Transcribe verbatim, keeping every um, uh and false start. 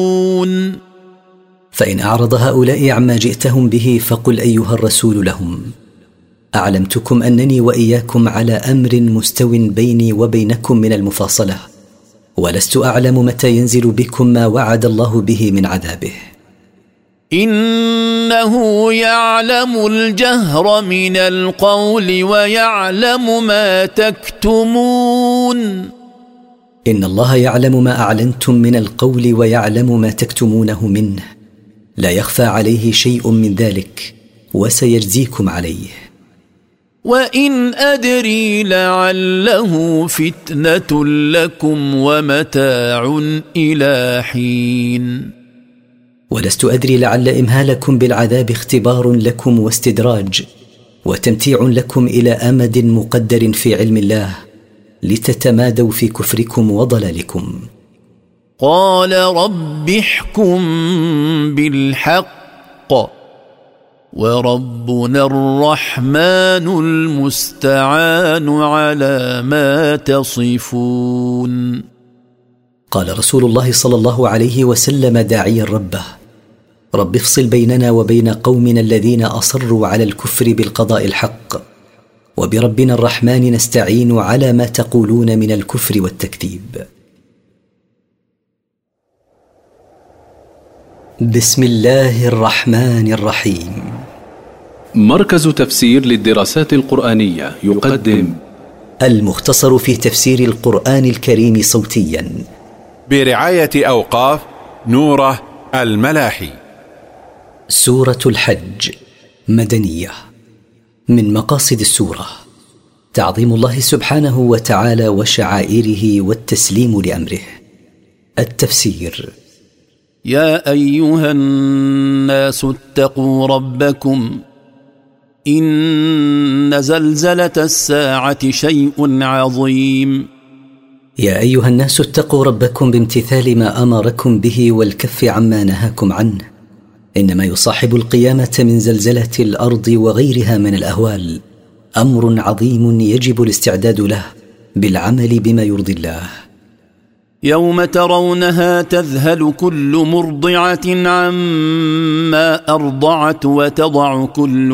فإن أعرض هؤلاء عما جئتهم به فقل أيها الرسول لهم: أعلمتكم أنني وإياكم على أمر مستو بيني وبينكم من المفاصلة، ولست أعلم متى ينزل بكم ما وعد الله به من عذابه. إنه يعلم الجهر من القول ويعلم ما تكتمون. إن الله يعلم ما أعلنتم من القول ويعلم ما تكتمونه منه، لا يخفى عليه شيء من ذلك، وسيجزيكم عليه. وإن أدري لعله فتنة لكم ومتاع إلى حين. ولست أدري لعل إمهالكم بالعذاب اختبار لكم واستدراج وتمتيع لكم إلى أمد مقدر في علم الله، لتتمادوا في كفركم وضلالكم. قال رب احكم بالحق وربنا الرحمن المستعان على ما تصفون. قال رسول الله صلى الله عليه وسلم داعيا ربه: رب افصل بيننا وبين قومنا الذين أصروا على الكفر بالقضاء الحق، وبربنا الرحمن نستعين على ما تقولون من الكفر والتكذيب. بسم الله الرحمن الرحيم. مركز تفسير للدراسات القرآنية يقدم المختصر في تفسير القرآن الكريم صوتيا برعاية أوقاف نوره الملاحي. سورة الحج مدنية. من مقاصد السورة تعظيم الله سبحانه وتعالى وشعائره والتسليم لأمره. التفسير: يا أيها الناس اتقوا ربكم إن زلزلة الساعة شيء عظيم. يا أيها الناس اتقوا ربكم بامتثال ما أمركم به والكف عما نهاكم عنه، إنما يصاحب القيامة من زلزلة الأرض وغيرها من الأهوال أمر عظيم يجب الاستعداد له بالعمل بما يرضي الله. يوم ترونها تذهل كل مرضعة عما أرضعت وتضع كل